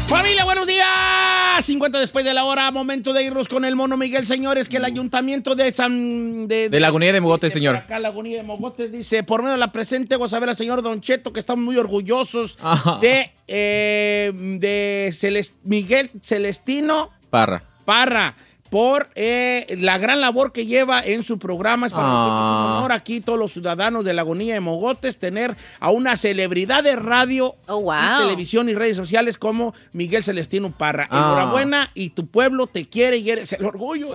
Familia, buenos días. 50 después de la hora, momento de irnos con el mono Miguel, señores, que el ayuntamiento de Lagunilla de Mogotes, señor. Acá, Lagunilla de Mogotes, dice, por medio de la presente, vamos a ver al señor Don Cheto, que estamos muy orgullosos de Miguel Celestino Parra. Por la gran labor que lleva en su programa. Es para nosotros un honor aquí, todos los ciudadanos de Lagunilla de Mogotes, tener a una celebridad de radio, y televisión y redes sociales como Miguel Celestino Parra. Enhorabuena, y tu pueblo te quiere y eres el orgullo.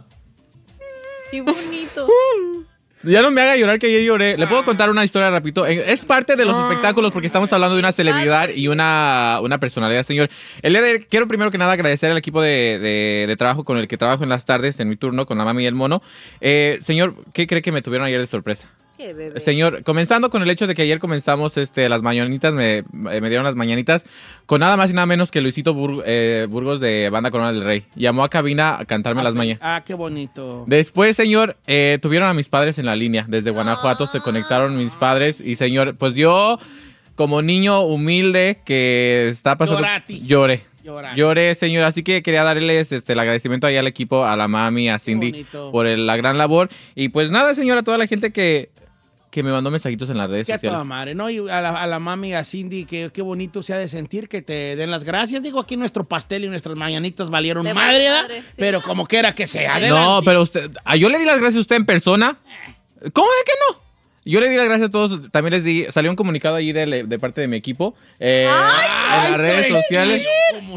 ¡Qué bonito! Ya no me haga llorar, que ayer lloré. Le puedo contar una historia rapidito. Es parte de los espectáculos porque estamos hablando de una celebridad y una personalidad, señor. El día de hoy quiero primero que nada agradecer al equipo de trabajo con el que trabajo en las tardes, en mi turno, con la mami y el mono. Señor, ¿qué cree que me tuvieron ayer de sorpresa? Qué bebé. Señor, comenzando con el hecho de que ayer comenzamos las mañanitas, me dieron las mañanitas con nada más y nada menos que Luisito Burgos de Banda Corona del Rey. Llamó a cabina a cantarme las mañanitas. Qué bonito. Después, señor, tuvieron a mis padres en la línea. Desde Guanajuato se conectaron mis padres. Y, señor, pues yo, como niño humilde que está pasando... Lloré, señor. Así que quería darles el agradecimiento ahí al equipo, a la mami, a Cindy, por la gran labor. Y pues nada, señor, a toda la gente que me mandó mensajitos en las redes sociales. Que a toda madre, ¿no? Y a la mami, a Cindy, qué bonito se ha de sentir que te den las gracias. Digo, aquí nuestro pastel y nuestras mañanitas valieron madre, sí. Pero como quiera que sea. Adelante. No, pero usted, yo le di las gracias a usted en persona. ¿Cómo de que no? Yo le di las gracias a todos. También les di, salió un comunicado allí de parte de mi equipo en las redes sociales.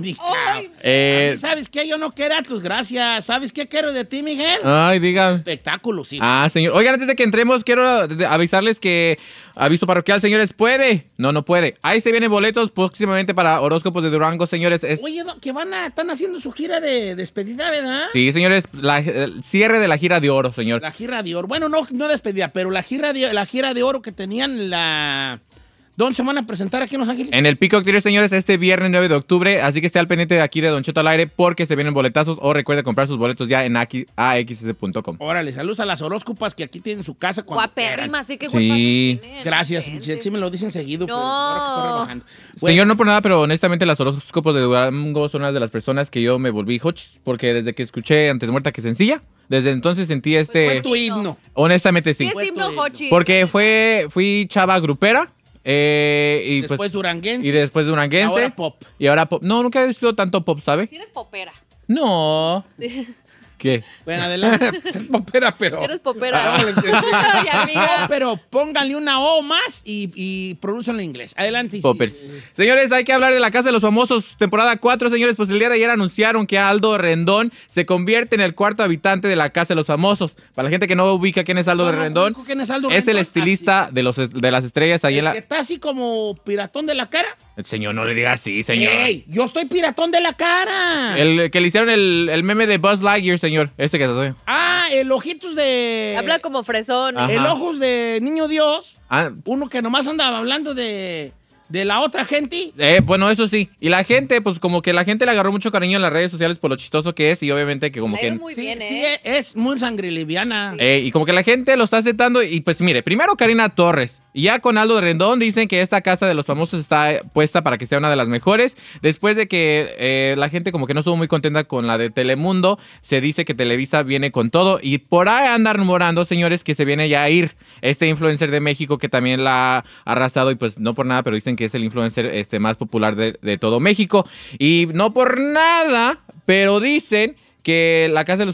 ¿Sabes qué? Yo no quiero tus gracias. ¿Sabes qué quiero de ti, Miguel? Ay, diga. Espectáculo, sí. Señor. Oigan, antes de que entremos, quiero avisarles que aviso parroquial, señores, ¿puede? No puede. Ahí se vienen boletos próximamente para horóscopos de Durango, señores. Oye, que están haciendo su gira de despedida, ¿verdad? Sí, señores, el cierre de la gira de oro, señor. La gira de oro. Bueno, no despedida, pero la gira de oro que tenían ¿Dónde se van a presentar aquí en Los Ángeles? En el Peacock Theater, señores, este viernes 9 de octubre. Así que esté al pendiente de aquí de Don Cheto al aire porque se vienen boletazos. O recuerde comprar sus boletos ya en axs.com. Órale, saludos a las horóscopas que aquí tienen su casa. Guapérrima, así que sí. Gracias, sí me lo dicen seguido. No. Pero ahora que estoy rebajando. Señor, no por nada, pero honestamente las horóscopos de Durango son una de las personas que yo me volví hochis. Porque desde que escuché Antes muerta que sencilla, desde entonces sentí Fue tu himno. Honestamente sí. ¿Qué es himno, Hochi? Porque fui chava grupera. Y después duranguense. Y después duranguense. Ahora pop. Y ahora pop. No, nunca he sido tanto pop, ¿sabe? Tienes popera. No. ¿Qué? Bueno, adelante. Es popera, pero... Eres popera. Ay, amiga. Pero pónganle una O más y pronúncialo en inglés. Adelante. Poppers. Señores, hay que hablar de La Casa de los Famosos, temporada 4, señores. Pues el día de ayer anunciaron que Aldo Rendón se convierte en el cuarto habitante de La Casa de los Famosos. Para la gente que no ubica quién es Aldo Rendón, ¿quién es Aldo es Rendón? el estilista de las estrellas ahí en la... ¿Que está así como piratón de la cara? El señor, no le diga así, señor. ¡Ey! ¡Yo estoy piratón de la cara! El que le hicieron el meme de Buzz Lightyear, señor. Este que se hace. El ojitos de... Habla como fresón. Ajá. El ojos de Niño Dios. Ah. Uno que nomás andaba hablando de la otra gente. Bueno, eso sí. Y la gente, pues como que la gente le agarró mucho cariño en las redes sociales por lo chistoso que es y obviamente que como que... Muy bien, sí, es muy sangre liviana. Y como que la gente lo está aceptando y pues mire, primero Karina Torres. Y ya con Aldo Rendón dicen que esta Casa de los Famosos está puesta para que sea una de las mejores. Después de que la gente como que no estuvo muy contenta con la de Telemundo, se dice que Televisa viene con todo. Y por ahí andan rumorando, señores, que se viene ya a ir este influencer de México que también la ha arrasado. Y pues no por nada, pero dicen que es el influencer más popular de todo México. Y no por nada, pero dicen... que la Casa de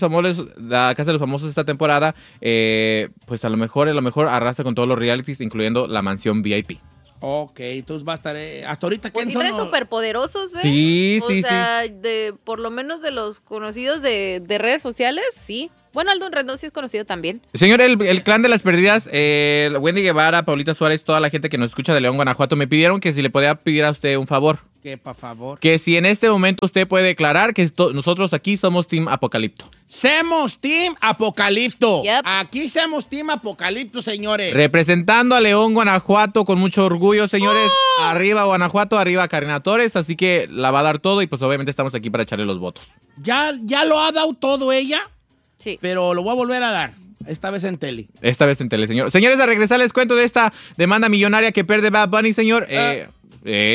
los Famosos esta temporada, pues a lo mejor arrastra con todos los realities, incluyendo la mansión VIP. Ok, entonces va a estar... hasta ahorita... Pues sí trae superpoderosos, ¿eh? Sí, o sea, por lo menos de los conocidos de redes sociales, sí. Bueno, Aldo Rendón sí es conocido también. Señor, el clan de las perdidas, Wendy Guevara, Paulita Suárez, toda la gente que nos escucha de León, Guanajuato, me pidieron que si le podía pedir a usted un favor. Que, por favor. Que si en este momento usted puede declarar que nosotros aquí somos Team Apocalipto. ¡Semos Team Apocalipto! Yep. Aquí somos Team Apocalipto, señores. Representando a León, Guanajuato, con mucho orgullo, señores. ¡Oh! Arriba Guanajuato, arriba Karina Torres, así que la va a dar todo y pues obviamente estamos aquí para echarle los votos. Ya lo ha dado todo ella, sí, pero lo voy a volver a dar. Esta vez en tele. Esta vez en tele, señor. Señores, a regresar les cuento de esta demanda millonaria que pierde Bad Bunny, señor.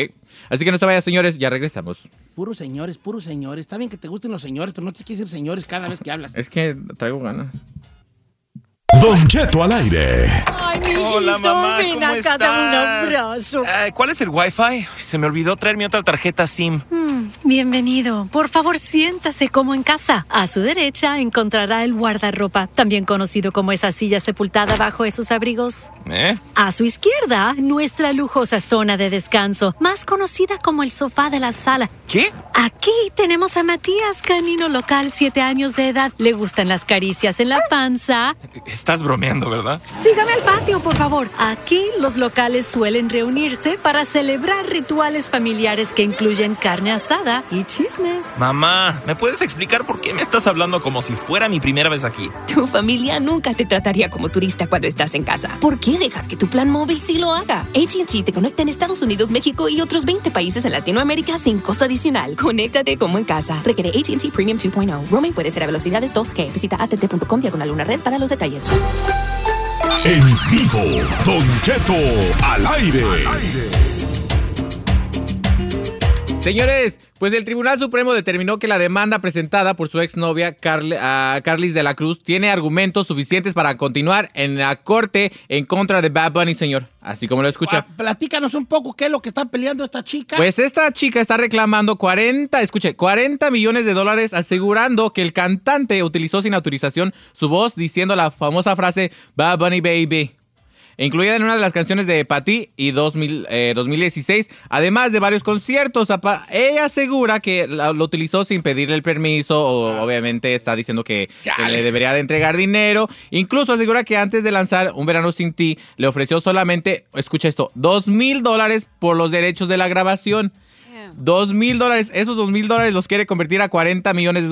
Así que no se vaya, señores, ya regresamos. Puros señores. Está bien que te gusten los señores, pero no te quieres decir señores cada vez que hablas. Es que traigo ganas. Don Cheto al aire. Ay, mijito, hola, mamá, ven ¿cómo acá, estás? dame un abrazo. ¿Cuál es el Wi-Fi? Se me olvidó traer mi otra tarjeta SIM. Bienvenido. Por favor, siéntase como en casa. A su derecha encontrará el guardarropa, también conocido como esa silla sepultada bajo esos abrigos. A su izquierda, nuestra lujosa zona de descanso, más conocida como el sofá de la sala. ¿Qué? Aquí tenemos a Matías, canino local, 7 años de edad. Le gustan las caricias en la panza. Estás bromeando, ¿verdad? Sígame al patio, por favor. Aquí los locales suelen reunirse para celebrar rituales familiares que incluyen carne asada y chismes. Mamá, ¿me puedes explicar por qué me estás hablando como si fuera mi primera vez aquí? Tu familia nunca te trataría como turista cuando estás en casa. ¿Por qué dejas que tu plan móvil sí lo haga? AT&T te conecta en Estados Unidos, México y otros 20 países en Latinoamérica sin costo adicional. Conéctate como en casa. Requiere AT&T Premium 2.0. Roaming puede ser a velocidades 2G. Visita att.com/red para los detalles. En vivo, Don Cheto al aire. Señores, pues el Tribunal Supremo determinó que la demanda presentada por su exnovia Carlis de la Cruz tiene argumentos suficientes para continuar en la corte en contra de Bad Bunny, señor. Así como lo escucha. Platícanos un poco qué es lo que está peleando esta chica. Pues esta chica está reclamando 40 millones de dólares asegurando que el cantante utilizó sin autorización su voz diciendo la famosa frase Bad Bunny Baby, incluida en una de las canciones de Patty y 2016, además de varios conciertos. Ella asegura que lo utilizó sin pedirle el permiso, o obviamente está diciendo que le debería de entregar dinero. Incluso asegura que antes de lanzar Un Verano Sin Ti, le ofreció solamente, escucha esto, $2,000 por los derechos de la grabación. $2,000, esos $2,000 los quiere convertir a $40 millones.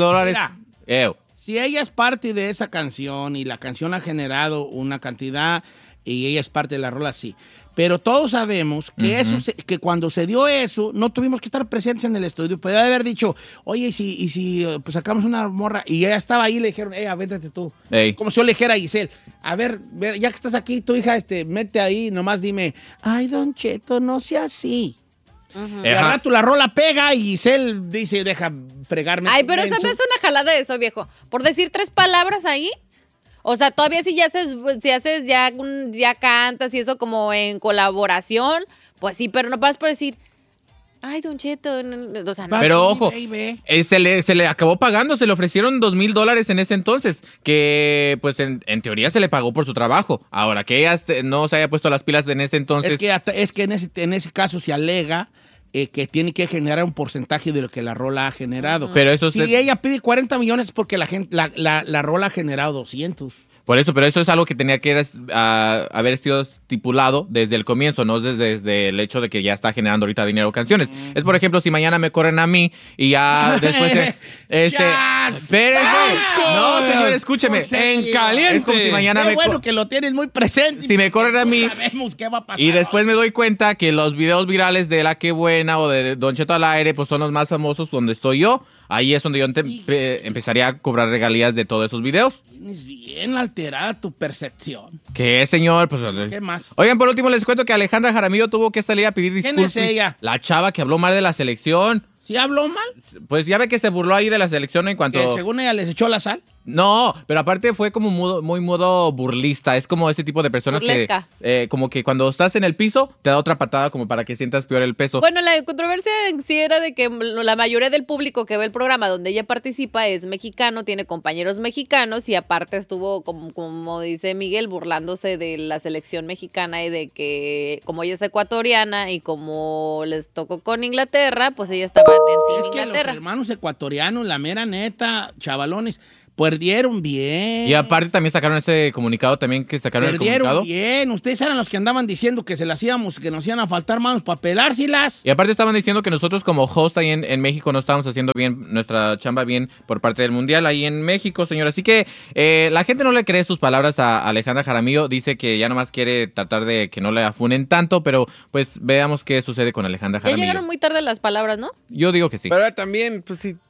Si ella es parte de esa canción y la canción ha generado una cantidad y ella es parte de la rola, sí. Pero todos sabemos que que cuando se dio eso, no tuvimos que estar presentes en el estudio. Podría haber dicho, oye, y si pues sacamos una morra, y ella estaba ahí y le dijeron, avéntate tú. Ey. Como si yo le dijera a Giselle, a ver, ya que estás aquí, tu hija, mete ahí, nomás dime, ay, Don Cheto, no sea así. Y al rato la rola pega y Giselle dice, deja fregarme. Ay, pero esa me hace una jalada de eso, viejo. Por decir 3 palabras ahí. O sea, todavía si haces ya cantas y eso como en colaboración, pues sí, pero no vas por decir, ay, Don Cheto, o sea, no. Pero ojo, se le acabó pagando, se le ofrecieron $2,000 en ese entonces, que pues en teoría se le pagó por su trabajo. Ahora, que ella no se haya puesto las pilas en ese entonces. Es que en ese caso se alega que tiene que generar un porcentaje de lo que la rola ha generado. Pero eso si ella pide 40 millones es porque la rola ha generado 200. Por eso, pero eso es algo que tenía que haber sido estipulado desde el comienzo, no desde el hecho de que ya está generando ahorita dinero canciones. Es, por ejemplo, si mañana me corren a mí y ya después espérese. No, señor, escúcheme. En caliente. Es como si mañana bueno que lo tienes muy presente. Si me corren a mí sabemos qué va a pasar. Y después me doy cuenta que los videos virales de La Qué Buena o de Don Cheto al aire pues son los más famosos donde estoy yo. Ahí es donde yo empezaría a cobrar regalías de todos esos videos. Tienes bien alterada tu percepción. ¿Qué, señor? Pues, ¿qué más? Oigan, por último les cuento que Alejandra Jaramillo tuvo que salir a pedir disculpas. ¿Quién es ella? La chava que habló mal de la selección. ¿Sí habló mal? Pues ya ve que se burló ahí de la selección en cuanto... ¿Que según ella les echó la sal? No, pero aparte fue como muy modo burlista. Es como ese tipo de personas burlesca. Que como que cuando estás en el piso te da otra patada como para que sientas peor el peso. Bueno, la controversia en sí era de que la mayoría del público que ve el programa donde ella participa es mexicano, tiene compañeros mexicanos y aparte estuvo, como dice Miguel, burlándose de la selección mexicana y de que como ella es ecuatoriana y como les tocó con Inglaterra, pues ella estaba en Team Inglaterra. Los hermanos ecuatorianos, la mera neta, chavalones, perdieron bien. Y aparte también sacaron ese comunicado también que sacaron el comunicado. Perdieron bien. Ustedes eran los que andaban diciendo que se las íbamos, que nos iban a faltar manos para pelárselas. Y aparte estaban diciendo que nosotros como host ahí en México no estábamos haciendo bien nuestra chamba bien por parte del Mundial ahí en México, señor. Así que la gente no le cree sus palabras a Alejandra Jaramillo. Dice que ya nomás quiere tratar de que no le afunen tanto, pero pues veamos qué sucede con Alejandra Jaramillo. Ya llegaron muy tarde las palabras, ¿no? Yo digo que sí. Pero también, pues sí.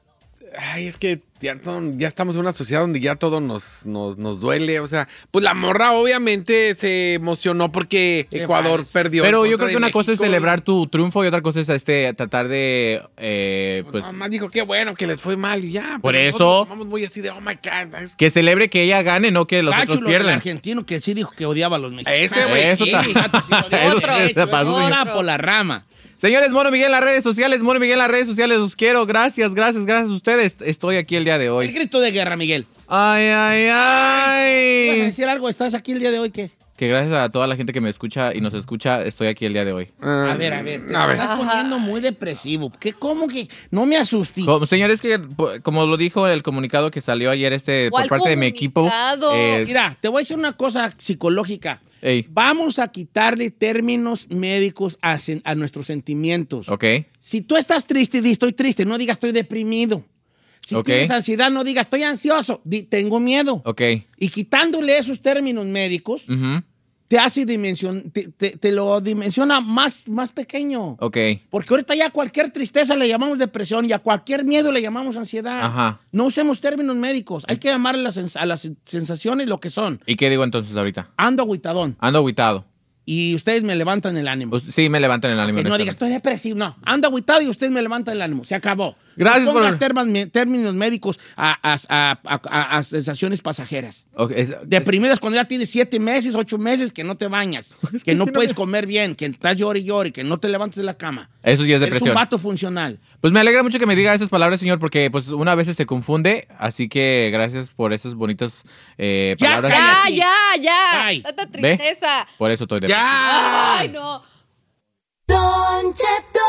Es que ya estamos en una sociedad donde ya todo nos duele. O sea, pues la morra obviamente se emocionó porque Ecuador perdió. Pero yo creo que una cosa es celebrar tu triunfo y otra cosa es tratar de... pues mamá dijo, qué bueno que les fue mal y ya. Por eso... Vamos muy así de, oh my God. Que celebre que ella gane, no que los otros pierdan. El argentino que sí dijo que odiaba a los mexicanos. Ese güey sí. Ahora por la rama. Señores, Mono Miguel en las redes sociales, los quiero. Gracias a ustedes. Estoy aquí el día de hoy. El grito de guerra, Miguel. Ay. ¿Vas a decir algo? ¿Estás aquí el día de hoy? ¿Qué? Que gracias a toda la gente que me escucha y nos escucha, estoy aquí el día de hoy. A ver. Te estás poniendo muy depresivo. ¿Cómo que? No me asustes. Señores, que como lo dijo el comunicado que salió ayer por parte de mi equipo. Mira, te voy a decir una cosa psicológica. Ey. Vamos a quitarle términos médicos a nuestros sentimientos. Ok. Si tú estás triste, di estoy triste. No digas estoy deprimido. Si tienes ansiedad, no digas estoy ansioso. Di tengo miedo. Ok. Y quitándole esos términos médicos, te hace te lo dimensiona más pequeño. Ok. Porque ahorita ya a cualquier tristeza le llamamos depresión y a cualquier miedo le llamamos ansiedad. Ajá. No usemos términos médicos. Hay que llamarle a las sensaciones lo que son. ¿Y qué digo entonces ahorita? Ando agüitadón. Ando agüitado. Y ustedes me levantan el ánimo. Pues, sí, me levantan el ánimo. Que no digas, estoy depresivo. No, ando agüitado y ustedes me levantan el ánimo. Se acabó. Gracias no pongas términos médicos a sensaciones pasajeras. Okay. Deprimidas cuando ya tienes 7 meses, 8 meses que no te bañas, que no puedes comer bien, que estás llore y llore, que no te levantes de la cama. Eso ya es depresión. Es un vato funcional. Pues me alegra mucho que me diga esas palabras, señor, porque pues una vez se confunde, así que gracias por esos bonitos palabras. Ya. Tanta tristeza. ¿Ve? Por eso estoy depresivo. ¡Ya! ¡Ay, no! Don Cheto.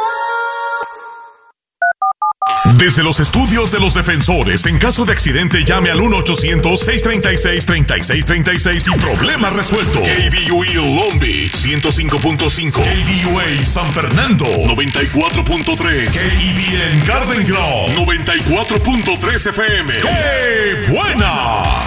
Desde los estudios de los defensores, en caso de accidente, llame al 1-800-636-3636 y problema resuelto. KBUE Long Beach 105.5, KBUA San Fernando 94.3, KEBN Garden Grove 94.3 FM. ¡Qué buena!